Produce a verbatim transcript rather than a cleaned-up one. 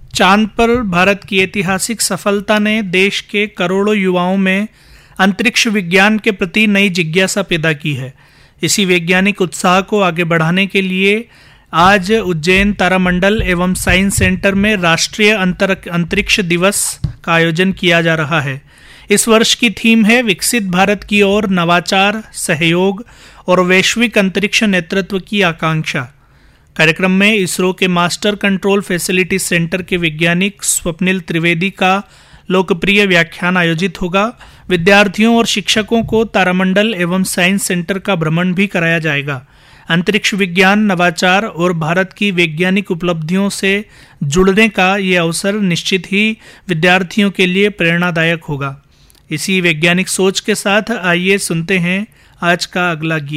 चांद पर भारत की ऐतिहासिक सफलता ने देश के करोड़ों युवाओं में अंतरिक्ष विज्ञान के प्रति नई जिज्ञासा पैदा की है। इसी वैज्ञानिक उत्साह को आगे बढ़ाने के लिए आज उज्जैन तारामंडल एवं साइंस सेंटर में राष्ट्रीय अंतरिक्ष दिवस का आयोजन किया जा रहा है। इस वर्ष की थीम है विकसित भारत की ओर नवाचार, सहयोग और वैश्विक अंतरिक्ष नेतृत्व की आकांक्षा। कार्यक्रम में इसरो के मास्टर कंट्रोल फैसिलिटी सेंटर के वैज्ञानिक स्वप्निल त्रिवेदी का लोकप्रिय व्याख्यान आयोजित होगा। विद्यार्थियों और शिक्षकों को तारामंडल एवं साइंस सेंटर का भ्रमण भी कराया जाएगा। अंतरिक्ष विज्ञान, नवाचार और भारत की वैज्ञानिक उपलब्धियों से जुड़ने का ये अवसर निश्चित ही विद्यार्थियों के लिए प्रेरणादायक होगा। इसी वैज्ञानिक सोच के साथ आइए सुनते हैं आज का अगला गीत।